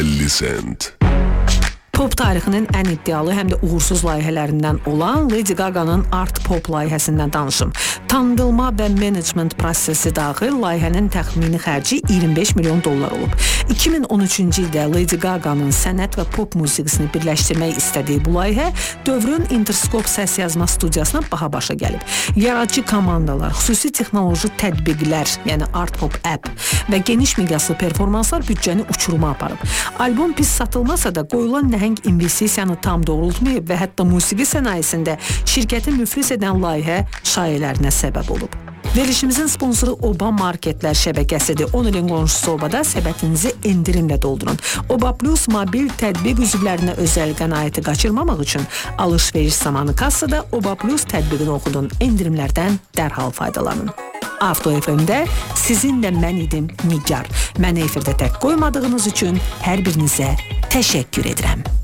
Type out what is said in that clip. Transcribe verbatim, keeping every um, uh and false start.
əlli sent. Pop tarixinin ən iddialı, həm də uğursuz layihələrindən olan Lady Gaga'nın Art Pop layihəsindən danışım. Tanıdılma və menecment prosesi daxil layihənin təxmini xərci iyirmi beş milyon dollar olub. iki min on üçüncü ildə Lady Gaga'nın sənət və pop musiqisini birləşdirmək istədiyi bu layihə dövrün Interscope səs yazma studiyasına baha başa gəlib. Yaradıcı komandalar, xüsusi texnoloji tətbiqlər, yəni Art Pop app və geniş miqyaslı performanslar büdcəni uçuruma aparıb. Albom pis satılmasa da qoyulan nəhəng investisiyanı tam doğrultmayıb və hətta musiqi sənayesində şirkəti müflis edən layihə şayələrinə səbəb olub. Verilişimizin sponsoru Oba Marketlər şəbəkəsidir. on ilin qonşusu Obada səbətinizi endirimlə doldurun. Oba Plus mobil tətbiq üzvlərinə özəl qənaəti qaçırmamaq üçün alış-veriş zamanı kassada Oba Plus tətbiqini oxudun. Endirimlərdən dərhal faydalanın. Avto F M-də sizinlə mən idim Nigar. Məni efirdə tək qoymadığınız üçün hər birinizə təşəkkür edirəm.